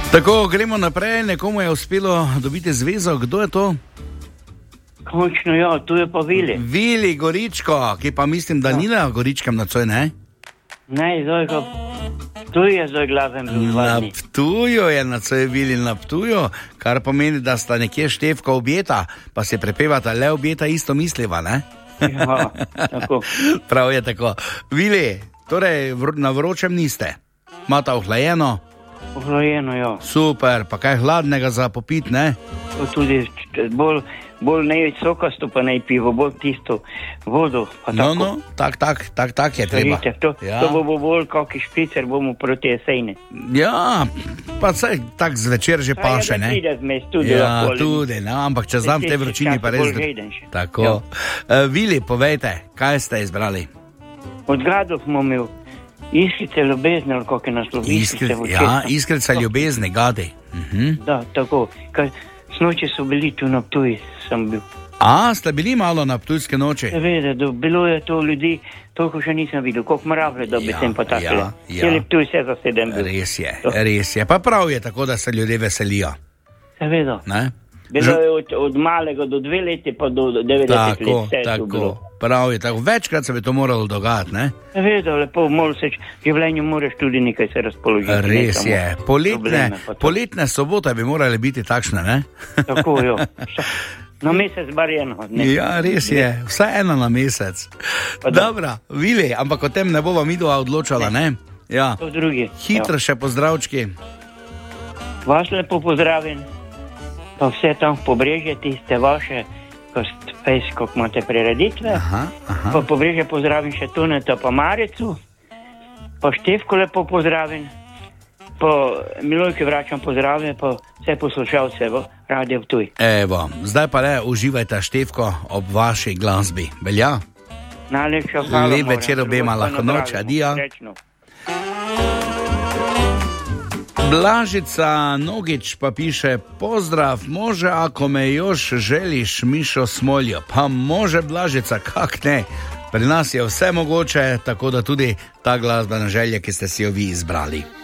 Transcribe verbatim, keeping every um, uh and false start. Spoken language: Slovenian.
Tako, gremo naprej, nekomu je uspelo dobiti zvezo, kdo je to? Končno ja, tu je pa Vili. Vili Goričko, ki pa mislim, da ja. Ni na Goričkem nocoj, ne? Ne, zdaj ga, tu je zdaj glaven bil Na Ptuju je nocoj Vili na Ptuju, kar pomeni, da sta nekje Štefka objeta, pa se prepevata le objeta isto misliva, ne? Ja, tako. Prav je tako. Vili, torej na vročem niste, imata ohlajeno? Ohlajeno, ja. Super, pa kaj hladnega za popit, ne? To tudi bolj, bolj ne sokasto, pa ne pivo, bolj tisto vodo. Pa no, no, tak, tak, tak, tak je treba. To, ja. to bo bolj kakšen špicer, bomo proti jeseni. Ja, pa saj tak zvečer že paše, ne? Tudi ja, tudi, no, ampak če znam te vročini pa res... Tako. Ja. Uh, Vili, povejte, kaj ste izbrali? Od gradov smo imeli Iskrice ljubezni, ali kako je naslov? Iskrice, ja, iskrice ljubezni, gadi. Uh-huh. Da, tako. Kaj, snoči so bili tu na Ptuju, sem bil. A, ste bili malo na Ptujske noči? Seveda, bilo je to ljudi, toliko še nisem videl, koliko mravlje, da bi ja, sem pa takle. Ja, ja. Celi Ptuj se zasedem bil. Res je, to. res je. Pa prav je tako, da se ljudje veselijo. Seveda. Ne? Bilo je od, od malega do dve leti, pa do devetdeset tako, let. Tako, tako. Prav je tako. Večkrat se bi to moralo dogajati, ne? Seveda, lepo, moraš se, v življenju moraš tudi nekaj se razpoložiti. Res je. Poletne, poletne sobote bi morali biti takšne, ne? Tako, jo. Na mesec bar eno. Ne. Ja, res je. Vsaj eno na mesec. Dobra, Vili, ampak o tem ne bova midva odločala, ne? ne? Ja. To drugi. Hitro ja. Še pozdravčki. Vas lepo pozdravim. Pa vse tam v Pobrežje, tiste vaše, ko ste fejs, ko imate prireditve. Aha, aha. Pa Pobrežje pozdravim še Tuneta pa Maricu. Pa Štefko lepo pozdravim. Pa Milojke vračam pozdravim, pa vse poslušalce v Radio Ptuj. Evo, zdaj pa le uživajte, Štefko, ob vaši glasbi. Velja? Najlepša hvala. Lep večer obema, lahko noč, adijo. Blažica Nogič pa piše: pozdrav, može, ako me još želiš, Mišo Smoljo. Pa može, Blažica, kak ne. Pri nas je vse mogoče, tako da tudi ta glasbena želja, ki ste si jo vi izbrali.